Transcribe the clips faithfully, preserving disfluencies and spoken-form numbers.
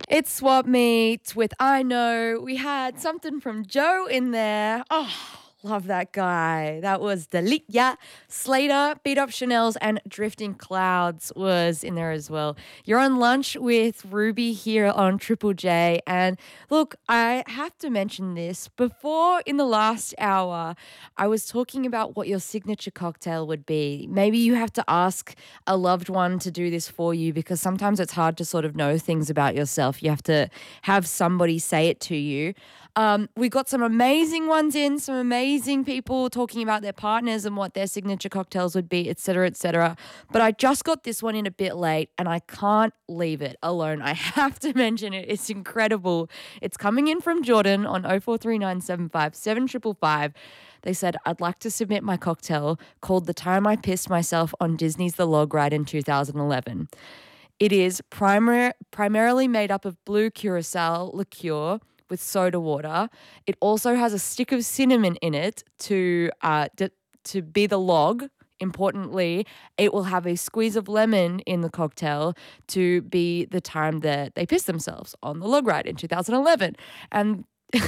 It's Swap Meet with I Know. We had something from Joe in there. Oh, love that guy. That was Delicia. Slater, Beat Up Chanel's, and Drifting Clouds was in there as well. You're on lunch with Ruby here on Triple J. And look, I have to mention this. Before, in the last hour, I was talking about what your signature cocktail would be. Maybe you have to ask a loved one to do this for you because sometimes it's hard to sort of know things about yourself. You have to have somebody say it to you. Um, we got some amazing ones in, some amazing people talking about their partners and what their signature cocktails would be, et cetera, et cetera. But I just got this one in a bit late and I can't leave it alone. I have to mention it. It's incredible. It's coming in from Jordan on oh four three nine seven five seven five five five. They said, I'd like to submit my cocktail called The Time I Pissed Myself on Disney's The Log Ride in two thousand eleven. It is primar- primarily made up of blue curacao liqueur with soda water. It also has a stick of cinnamon in it to uh, d- to be the log. Importantly, it will have a squeeze of lemon in the cocktail to be the time that they pissed themselves on the log ride in two thousand eleven. And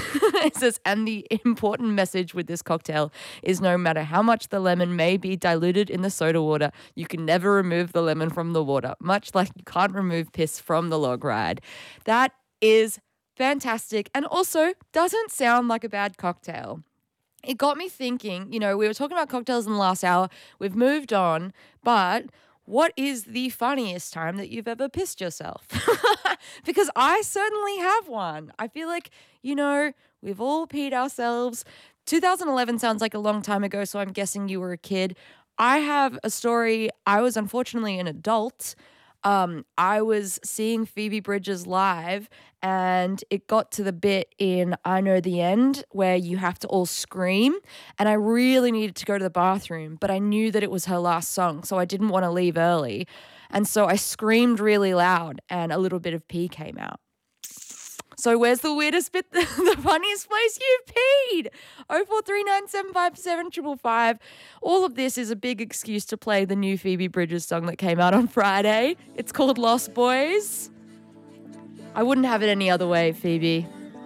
it says, and the important message with this cocktail is no matter how much the lemon may be diluted in the soda water, you can never remove the lemon from the water, much like you can't remove piss from the log ride. That is fantastic and also doesn't sound like a bad cocktail. It got me thinking, you know, we were talking about cocktails in the last hour. We've moved on, but what is the funniest time that you've ever pissed yourself? Because I certainly have one. I feel like, you know, we've all peed ourselves. two thousand eleven sounds like a long time ago, so I'm guessing you were a kid. I have a story. I was unfortunately an adult. Um, I was seeing Phoebe Bridgers live and it got to the bit in I Know the End where you have to all scream and I really needed to go to the bathroom, but I knew that it was her last song, so I didn't want to leave early. And so I screamed really loud and a little bit of pee came out. So where's the weirdest bit, the funniest place you've peed? oh four three nine seven five seven five five five. All of this is a big excuse to play the new Phoebe Bridgers song that came out on Friday. It's called Lost Boys. I wouldn't have it any other way, Phoebe.